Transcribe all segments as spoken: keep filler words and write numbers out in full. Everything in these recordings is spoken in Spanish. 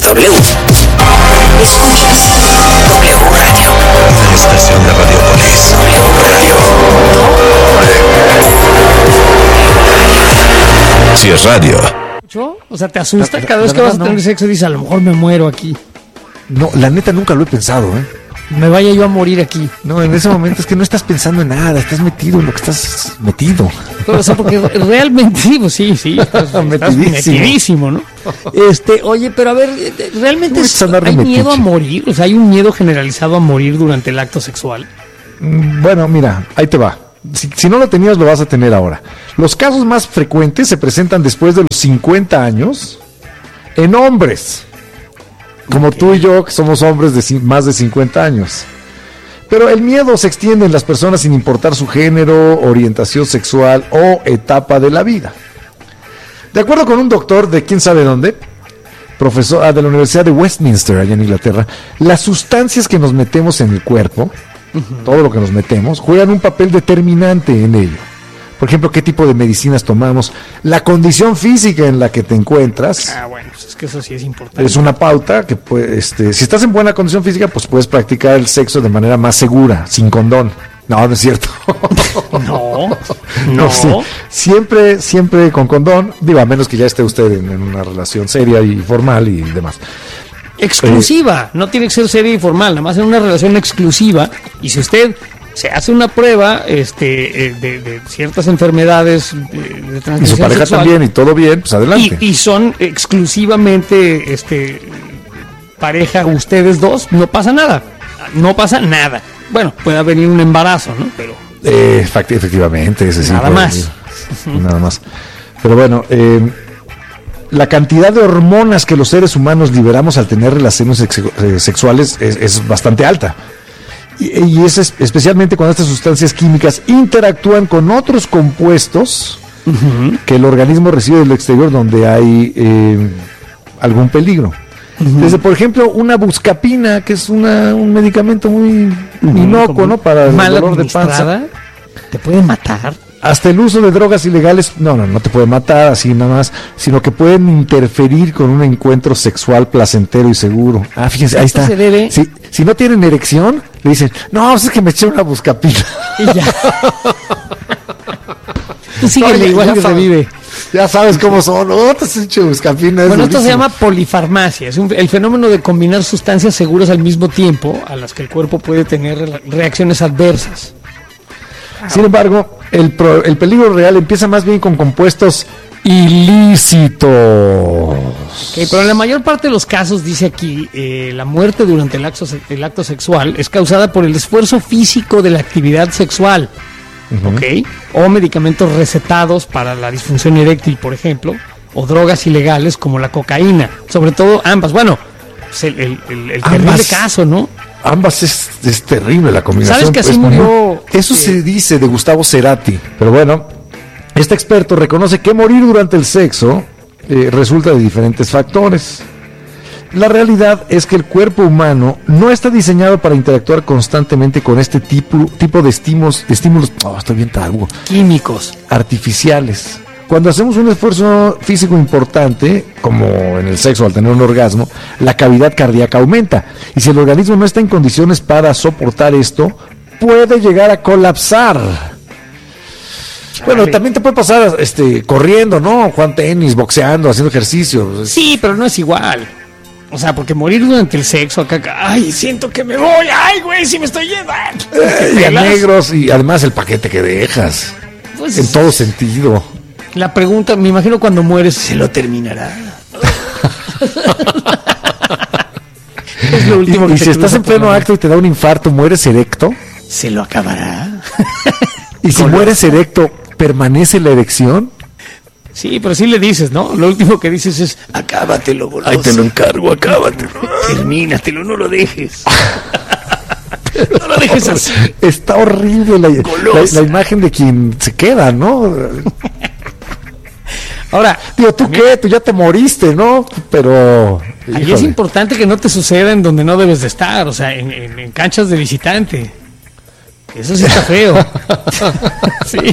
W. Escuchas W Radio. Una estación de Radiopolis. W Radio. Si es radio. O sea, ¿te asusta La- cada la- vez la que vas a verdad, tener no. sexo y dices, a lo mejor me muero aquí? No, la neta nunca lo he pensado, ¿eh? Me vaya yo a morir aquí. No, en ese momento es que no estás pensando en nada, estás metido en lo que estás metido. O sea, porque realmente, sí, pues sí, sí, estás, estás Metidísimo. metidísimo, ¿no? Este, oye, pero a ver, eh, ¿realmente Uy, es- andar de hay miedo a metiche. morir? O sea, ¿hay un miedo generalizado a morir durante el acto sexual? Mm, Bueno, mira, ahí te va. Si, si no lo tenías, lo vas a tener ahora. Los casos más frecuentes se presentan después de los cincuenta años en hombres, como tú y yo, que somos hombres de ci- más de cincuenta años. Pero el miedo se extiende en las personas sin importar su género, orientación sexual o etapa de la vida. De acuerdo con un doctor de quién sabe dónde, profesor ah, de la Universidad de Westminster, allá en Inglaterra, las sustancias que nos metemos en el cuerpo, todo lo que nos metemos, juegan un papel determinante en ello. Por ejemplo, qué tipo de medicinas tomamos, la condición física en la que te encuentras. Ah, bueno, pues es que eso sí es importante. Es una pauta que, puede, este, si estás en buena condición física, pues puedes practicar el sexo de manera más segura, sin condón. No, no es cierto. No, no. No, sí. Siempre, siempre con condón, digo, a menos que ya esté usted en, en una relación seria y formal y demás. Exclusiva, no tiene que ser seria y formal, nada más en una relación exclusiva. Y si usted se hace una prueba este, eh, de, de ciertas enfermedades de, de Y transmisión su pareja sexual, también, y todo bien, pues adelante. y, y son exclusivamente este, pareja ustedes dos, no pasa nada. No pasa nada. Bueno, puede venir un embarazo, ¿no? Pero Eh, fact- efectivamente, ese sí. Nada puede más. venir. Nada más. Pero bueno, eh, la cantidad de hormonas que los seres humanos liberamos al tener relaciones sex- eh, sexuales es, es bastante alta. Y, y es es- especialmente cuando estas sustancias químicas interactúan con otros compuestos que el organismo recibe del exterior donde hay eh, algún peligro. Desde, por ejemplo, una buscapina, que es una, un medicamento muy inocuo, ¿no? Para el mal dolor de panza. administrada, te puede matar. Hasta el uso de drogas ilegales, no, no, no te puede matar así nada más, sino que pueden interferir con un encuentro sexual placentero y seguro. Ah, fíjense, ahí Esto está. se debe- Si, si no tienen erección, le dicen, no, pues es que me eché una buscapina. Y ya. Tú síguele, Oye, igual ya que sabes. revive. Ya sabes cómo son, oh, te has hecho buscapina. es Bueno, esto se durísimo. llama polifarmacia. Es un- el fenómeno de combinar sustancias seguras al mismo tiempo a las que el cuerpo puede tener re- reacciones adversas. Sin embargo, el, pro- el peligro real empieza más bien con compuestos ilícitos. Ok, pero en la mayor parte de los casos, dice aquí, eh, la muerte durante el acto, se- el acto sexual es causada por el esfuerzo físico de la actividad sexual. ¿Ok? O medicamentos recetados para la disfunción eréctil, por ejemplo, o drogas ilegales como la cocaína. Sobre todo ambas. Bueno, es el, el, el- el terrible Ambas. caso, ¿no? Ambas es, es terrible la combinación. ¿Sabes que así pues, murió, muy- Eso eh, se dice de Gustavo Cerati. Pero bueno, este experto reconoce que morir durante el sexo eh, resulta de diferentes factores. La realidad es que el cuerpo humano no está diseñado para interactuar constantemente con este tipo, tipo de estímulos, de estímulos oh, estoy bien tarugo, Químicos. artificiales. Cuando hacemos un esfuerzo físico importante, como en el sexo al tener un orgasmo, la cavidad cardíaca aumenta. Y si el organismo no está en condiciones para soportar esto, puede llegar a colapsar. Bueno, Chale. también te puede pasar este, corriendo, ¿no? Jugando tenis, boxeando, haciendo ejercicio. Sí, pero no es igual. O sea, porque morir durante el sexo acá, acá, ay, siento que me voy, ay, güey, si me estoy yendo. Eh, y a negros, y además el paquete que dejas. Pues, En todo sentido. la pregunta, me imagino cuando mueres, ¿se lo terminará? Es lo Y, último y que si te estás cruza en por la pleno mente. acto y te da un infarto, mueres erecto. ¿Se lo acabará? Y si mueres erecto, ¿permanece la erección? Sí, pero sí le dices, ¿no? Lo último que dices es, acábatelo, goloso. Ahí te lo encargo, acábatelo. Termínatelo, no lo dejes. No lo dejes así. Está horrible la, la, Goloso. la imagen de quien se queda, ¿no? Ahora, Digo, ¿tú qué? Tú ya te moriste, ¿no? Pero... ahí es híjole. importante que no te suceda en donde no debes de estar, o sea, en, en- en canchas de visitante. Eso sí está feo. Sí.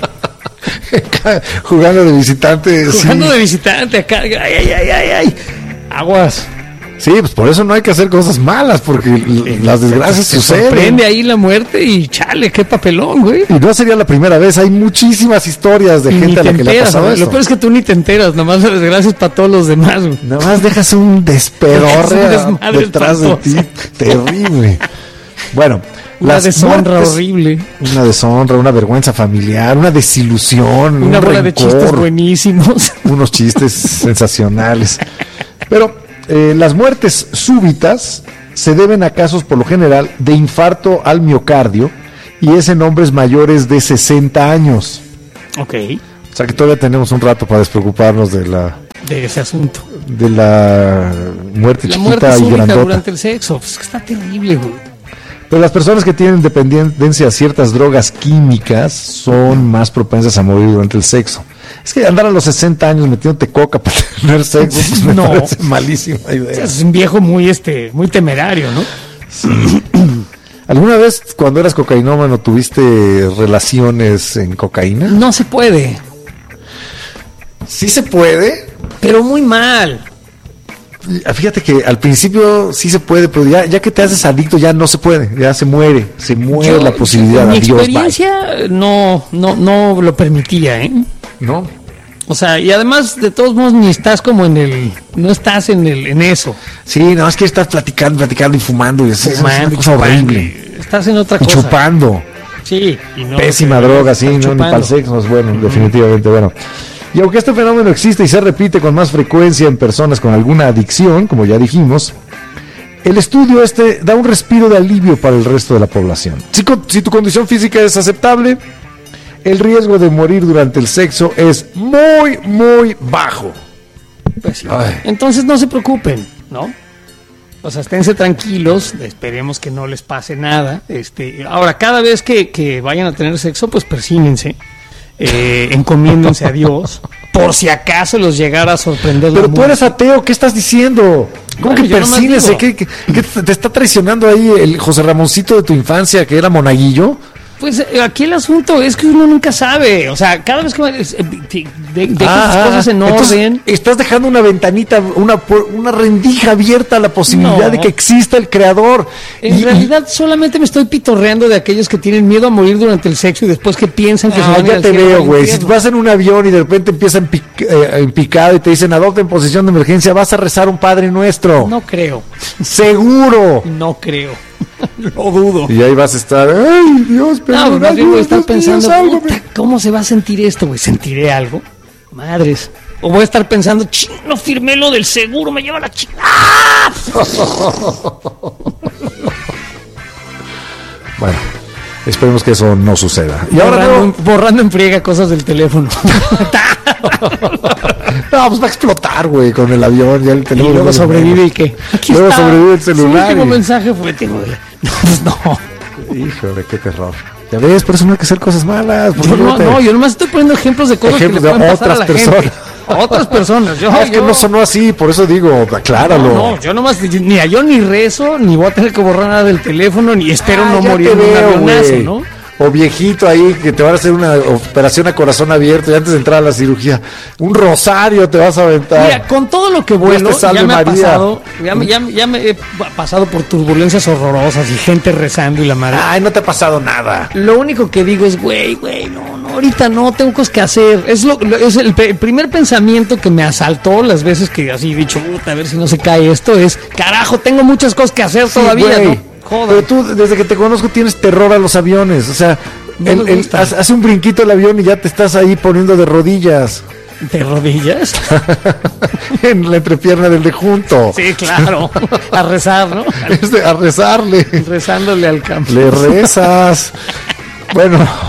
Jugando de visitante. Jugando sí. de visitante acá. Ay, ay, ay, ay, ay. Aguas. Sí, pues por eso no hay que hacer cosas malas, porque l- las desgracias Se suceden. sorprende ahí la muerte y chale, qué papelón, güey. Y no sería la primera vez, hay muchísimas historias de Y ni gente a te la que le ha enteras, pasado güey. esto. Lo peor es que tú ni te enteras, nomás las desgracias para todos los demás, güey. Nada más dejas un despedorre Un desmadre detrás de ti, espantoso. terrible. Bueno, Una las deshonra muertes- horrible. Una deshonra, una vergüenza familiar, una desilusión, Una un bola de rencor, chistes buenísimos. unos chistes sensacionales. Pero eh, las muertes súbitas se deben a casos por lo general de infarto al miocardio y es en hombres mayores de sesenta años. Ok, O sea que todavía tenemos un rato para despreocuparnos de la de ese asunto. de la muerte La chiquita muerte y súbita grandota. durante el sexo, pues es que está terrible, güey. Pero las personas que tienen dependencia a ciertas drogas químicas son más propensas a morir durante el sexo. Es que andar a los sesenta años metiéndote coca para tener sexo, pues me No. parece malísima idea. Es un viejo muy, este, muy temerario, ¿no? ¿Alguna vez cuando eras cocainómano tuviste relaciones en cocaína? No se puede, Sí se puede. pero muy mal. Fíjate que al principio sí se puede, pero ya, ya que te haces adicto ya no se puede, ya se muere, se muere Yo, la posibilidad. Mi Adiós, bye. experiencia no, no, no lo permitía, ¿eh? ¿No? O sea, y además, de todos modos, ni estás como en el, no estás en el, en eso. Sí, nada más que estás platicando, platicando y fumando y así, es una Fumando y cosa chupando. horrible. Estás en otra Y cosa. chupando. Sí. Y no, Pésima pero droga, sí, estás no, ni para el chupando. sexo es bueno, definitivamente bueno. Y aunque este fenómeno existe y se repite con más frecuencia en personas con alguna adicción, como ya dijimos, el estudio este da un respiro de alivio para el resto de la población. Si, con- si tu condición física es aceptable, el riesgo de morir durante el sexo es muy, muy bajo. Pues sí. Ay. Entonces no se preocupen, ¿no? O sea, esténse tranquilos, esperemos que no les pase nada. Este, ahora, cada vez que, que vayan a tener sexo, pues persínense, eh, encomiéndense a Dios, por si acaso los llegara a sorprender la Pero tú muerte. eres ateo, ¿qué estás diciendo? ¿Cómo Bueno, que yo nomás persínese? digo. ¿Qué, qué- qué te te está traicionando ahí el José Ramoncito de tu infancia, que era monaguillo? Pues eh, aquí el asunto es que uno nunca sabe, o sea, cada vez que va- es, eh, de, de, deja Ah, sus cosas en entonces, orden. estás dejando una ventanita, una, pu- una rendija abierta a la posibilidad No. de que exista el creador. En Y- realidad solamente me estoy pitorreando de aquellos que tienen miedo a morir durante el sexo y después que piensan que se Ah, van a ir ya al te cielo o veo, al güey. Si infierno. vas en un avión y de repente empieza en, pic- eh, en picado y te dicen adopta en posición de emergencia, vas a rezar un Padre Nuestro. No creo, Seguro. no creo, lo dudo. Y ahí vas a estar, ay, Dios, No, perdón, más bien voy a estar Dios mío, pensando, sálvame". "Puta, ¿cómo se va a sentir esto, güey? ¿Sentiré algo? Madres. O voy a estar pensando, "Ching, no firmé lo del seguro, me lleva la chingada". Bueno, esperemos que eso no suceda. Y ahora borrando, no, en- borrando en friega cosas del teléfono. no, pues va a explotar, güey, con el avión. Ya el Y teléfono luego no se sobrevive mueve. y qué. Aquí Luego está. sobrevive el celular Su último y- mensaje fue, tengo el- No, pues no. Híjole, qué terror. Ya ves, por eso no hay que hacer cosas malas. ¿por Yo qué no, te- no, yo nomás estoy poniendo ejemplos de cosas Ejemplos que le de pueden pasar otras a la gente. personas. A otras personas. Yo, Ah, es que yo- no sonó así, por eso digo, acláralo. No, no, yo nomás, ni a yo ni rezo, ni voy a tener que borrar nada del teléfono, ni espero Ah, no ya morir te en un veo, avionazo, güey. ¿no? O viejito ahí que te van a hacer una operación a corazón abierto y antes de entrar a la cirugía, un rosario te vas a aventar. Mira, con todo lo que vuelo, Dios te salve, ya me ha María. pasado, ya, me- ya me- ya me he pa- pasado por turbulencias horrorosas y gente rezando y la madre. Ay, no te ha pasado nada. Lo único que digo es, güey, güey, no, no, ahorita no, tengo cosas que hacer. Es, lo, lo- es el, pe- el primer pensamiento que me asaltó las veces que así he dicho, puta, a ver si no se cae esto, es, carajo, tengo muchas cosas que hacer Sí, todavía, güey. ¿no? Joder. Pero tú, desde que te conozco, tienes terror a los aviones. O sea, No el- me el- gusta. hace hace un brinquito el avión y ya te estás ahí poniendo de rodillas ¿De rodillas? en la entrepierna del de junto. Sí, claro. A rezar, ¿no? Es de- a rezarle. Rezándole al campo. Le rezas. Bueno.